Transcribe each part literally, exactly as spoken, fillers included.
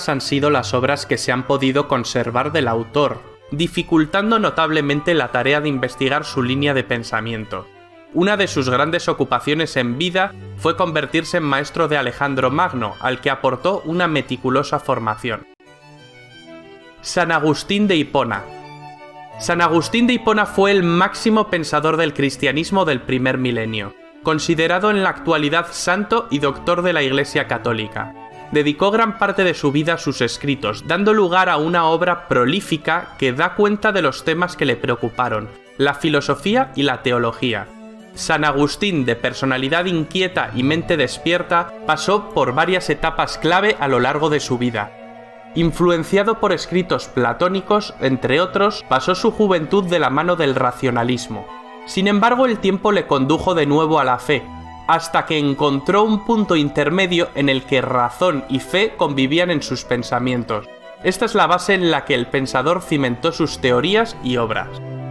pocas han sido las obras que se han podido conservar del autor, dificultando notablemente la tarea de investigar su línea de pensamiento. Una de sus grandes ocupaciones en vida fue convertirse en maestro de Alejandro Magno, al que aportó una meticulosa formación. San Agustín de Hipona. San Agustín de Hipona fue el máximo pensador del cristianismo del primer milenio, considerado en la actualidad santo y doctor de la Iglesia Católica. Dedicó gran parte de su vida a sus escritos, dando lugar a una obra prolífica que da cuenta de los temas que le preocuparon, la filosofía y la teología. San Agustín, de personalidad inquieta y mente despierta, pasó por varias etapas clave a lo largo de su vida. Influenciado por escritos platónicos, entre otros, pasó su juventud de la mano del racionalismo. Sin embargo, el tiempo le condujo de nuevo a la fe, hasta que encontró un punto intermedio en el que razón y fe convivían en sus pensamientos. Esta es la base en la que el pensador cimentó sus teorías y obras.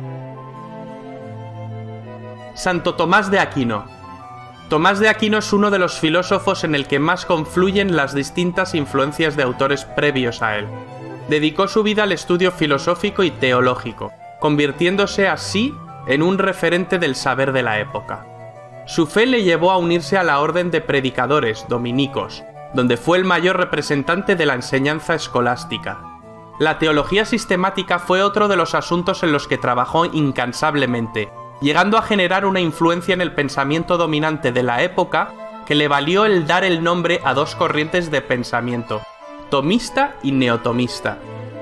Santo Tomás de Aquino. Tomás de Aquino es uno de los filósofos en el que más confluyen las distintas influencias de autores previos a él. Dedicó su vida al estudio filosófico y teológico, convirtiéndose así en un referente del saber de la época. Su fe le llevó a unirse a la orden de predicadores, dominicos, donde fue el mayor representante de la enseñanza escolástica. La teología sistemática fue otro de los asuntos en los que trabajó incansablemente, llegando a generar una influencia en el pensamiento dominante de la época que le valió el dar el nombre a dos corrientes de pensamiento, tomista y neotomista.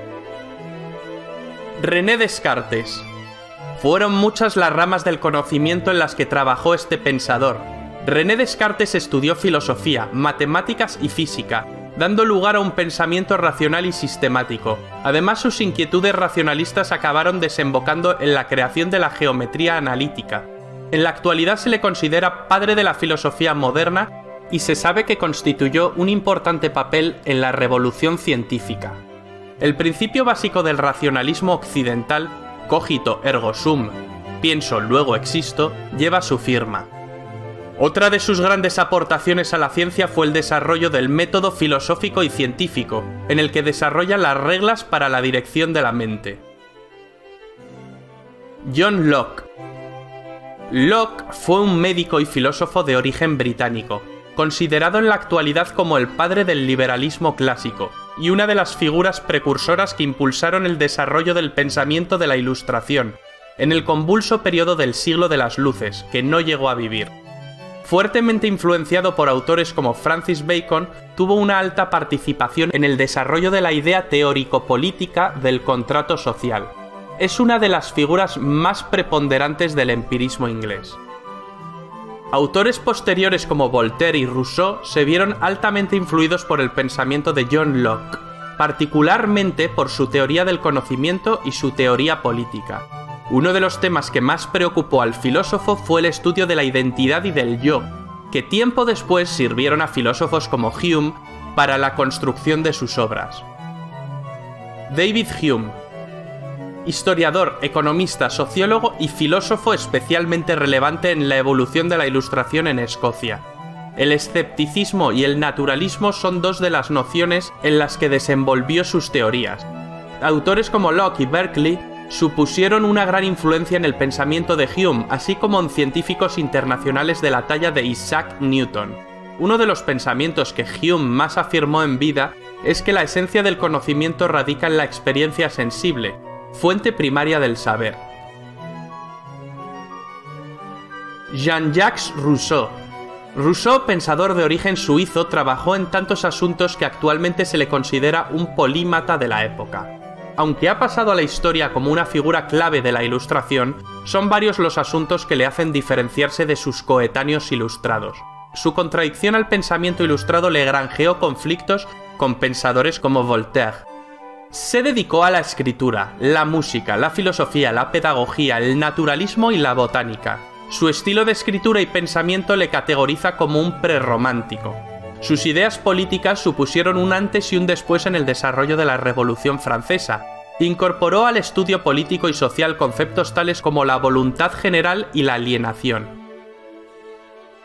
René Descartes. Fueron muchas las ramas del conocimiento en las que trabajó este pensador. René Descartes estudió filosofía, matemáticas y física, dando lugar a un pensamiento racional y sistemático. Además, sus inquietudes racionalistas acabaron desembocando en la creación de la geometría analítica. En la actualidad se le considera padre de la filosofía moderna y se sabe que constituyó un importante papel en la revolución científica. El principio básico del racionalismo occidental, cogito ergo sum, pienso luego existo, lleva su firma. Otra de sus grandes aportaciones a la ciencia fue el desarrollo del método filosófico y científico, en el que desarrolla las reglas para la dirección de la mente. John Locke. Locke fue un médico y filósofo de origen británico, considerado en la actualidad como el padre del liberalismo clásico, y una de las figuras precursoras que impulsaron el desarrollo del pensamiento de la Ilustración, en el convulso periodo del siglo de las luces, que no llegó a vivir. Fuertemente influenciado por autores como Francis Bacon, tuvo una alta participación en el desarrollo de la idea teórico-política del contrato social. Es una de las figuras más preponderantes del empirismo inglés. Autores posteriores como Voltaire y Rousseau se vieron altamente influidos por el pensamiento de John Locke, particularmente por su teoría del conocimiento y su teoría política. Uno de los temas que más preocupó al filósofo fue el estudio de la identidad y del yo, que tiempo después sirvieron a filósofos como Hume para la construcción de sus obras. David Hume. Historiador, economista, sociólogo y filósofo especialmente relevante en la evolución de la Ilustración en Escocia. El escepticismo y el naturalismo son dos de las nociones en las que desenvolvió sus teorías. Autores como Locke y Berkeley supusieron una gran influencia en el pensamiento de Hume, así como en científicos internacionales de la talla de Isaac Newton. Uno de los pensamientos que Hume más afirmó en vida es que la esencia del conocimiento radica en la experiencia sensible, fuente primaria del saber. Jean-Jacques Rousseau. Rousseau, pensador de origen suizo, trabajó en tantos asuntos que actualmente se le considera un polímata de la época. Aunque ha pasado a la historia como una figura clave de la Ilustración, son varios los asuntos que le hacen diferenciarse de sus coetáneos ilustrados. Su contradicción al pensamiento ilustrado le granjeó conflictos con pensadores como Voltaire. Se dedicó a la escritura, la música, la filosofía, la pedagogía, el naturalismo y la botánica. Su estilo de escritura y pensamiento le categoriza como un prerromántico. Sus ideas políticas supusieron un antes y un después en el desarrollo de la Revolución Francesa. Incorporó al estudio político y social conceptos tales como la voluntad general y la alienación.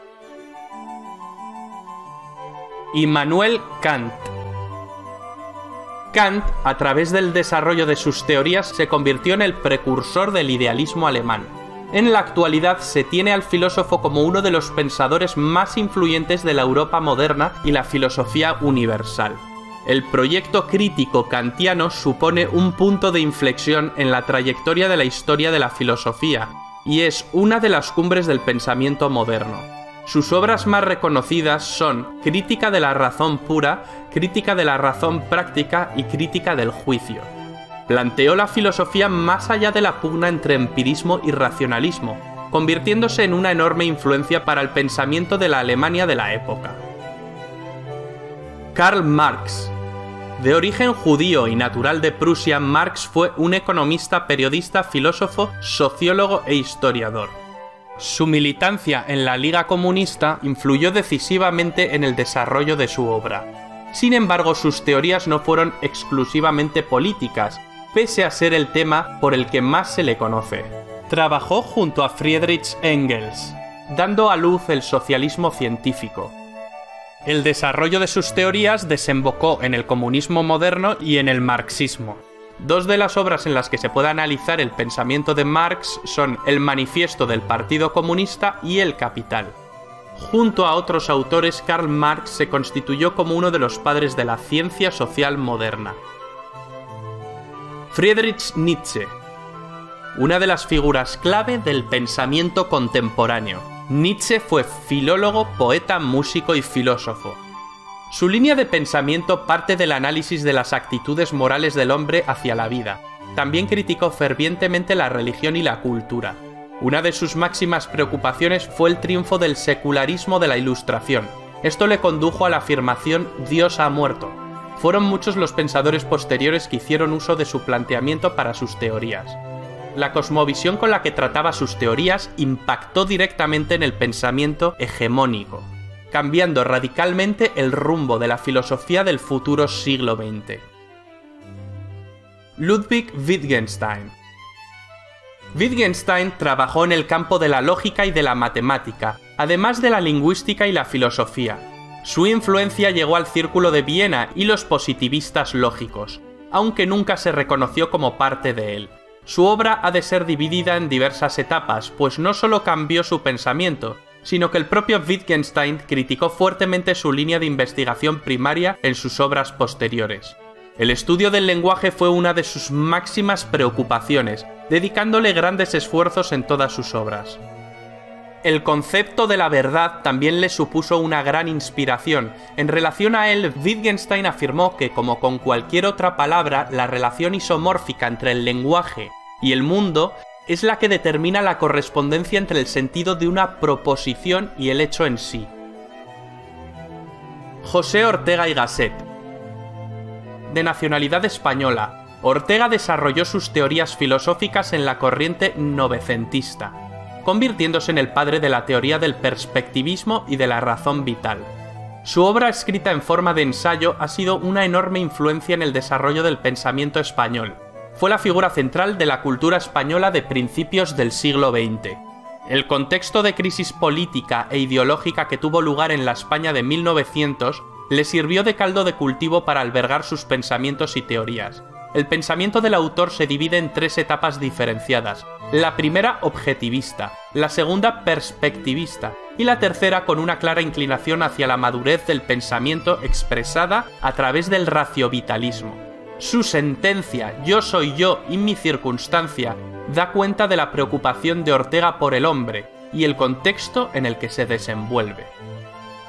Immanuel Kant. Kant, a través del desarrollo de sus teorías, se convirtió en el precursor del idealismo alemán. En la actualidad se tiene al filósofo como uno de los pensadores más influyentes de la Europa moderna y la filosofía universal. El proyecto crítico kantiano supone un punto de inflexión en la trayectoria de la historia de la filosofía, y es una de las cumbres del pensamiento moderno. Sus obras más reconocidas son Crítica de la razón pura, Crítica de la razón práctica y Crítica del juicio. Planteó la filosofía más allá de la pugna entre empirismo y racionalismo, convirtiéndose en una enorme influencia para el pensamiento de la Alemania de la época. Karl Marx. De origen judío y natural de Prusia, Marx fue un economista, periodista, filósofo, sociólogo e historiador. Su militancia en la Liga Comunista influyó decisivamente en el desarrollo de su obra. Sin embargo, sus teorías no fueron exclusivamente políticas, pese a ser el tema por el que más se le conoce. Trabajó junto a Friedrich Engels, dando a luz el socialismo científico. El desarrollo de sus teorías desembocó en el comunismo moderno y en el marxismo. Dos de las obras en las que se puede analizar el pensamiento de Marx son El Manifiesto del Partido Comunista y El Capital. Junto a otros autores, Karl Marx se constituyó como uno de los padres de la ciencia social moderna. Friedrich Nietzsche. Una de las figuras clave del pensamiento contemporáneo. Nietzsche fue filólogo, poeta, músico y filósofo. Su línea de pensamiento parte del análisis de las actitudes morales del hombre hacia la vida. También criticó fervientemente la religión y la cultura. Una de sus máximas preocupaciones fue el triunfo del secularismo de la Ilustración. Esto le condujo a la afirmación «Dios ha muerto». Fueron muchos los pensadores posteriores que hicieron uso de su planteamiento para sus teorías. La cosmovisión con la que trataba sus teorías impactó directamente en el pensamiento hegemónico, cambiando radicalmente el rumbo de la filosofía del futuro siglo veinte. Ludwig Wittgenstein. Wittgenstein trabajó en el campo de la lógica y de la matemática, además de la lingüística y la filosofía. Su influencia llegó al Círculo de Viena y los positivistas lógicos, aunque nunca se reconoció como parte de él. Su obra ha de ser dividida en diversas etapas, pues no solo cambió su pensamiento, sino que el propio Wittgenstein criticó fuertemente su línea de investigación primaria en sus obras posteriores. El estudio del lenguaje fue una de sus máximas preocupaciones, dedicándole grandes esfuerzos en todas sus obras. El concepto de la verdad también le supuso una gran inspiración. En relación a él, Wittgenstein afirmó que, como con cualquier otra palabra, la relación isomórfica entre el lenguaje y el mundo es la que determina la correspondencia entre el sentido de una proposición y el hecho en sí. José Ortega y Gasset. De nacionalidad española, Ortega desarrolló sus teorías filosóficas en la corriente novecentista, convirtiéndose en el padre de la teoría del perspectivismo y de la razón vital. Su obra escrita en forma de ensayo ha sido una enorme influencia en el desarrollo del pensamiento español. Fue la figura central de la cultura española de principios del siglo veinte. El contexto de crisis política e ideológica que tuvo lugar en la España de mil novecientos le sirvió de caldo de cultivo para albergar sus pensamientos y teorías. El pensamiento del autor se divide en tres etapas diferenciadas. La primera objetivista, la segunda perspectivista y la tercera con una clara inclinación hacia la madurez del pensamiento expresada a través del raciovitalismo. Su sentencia «Yo soy yo y mi circunstancia» da cuenta de la preocupación de Ortega por el hombre y el contexto en el que se desenvuelve.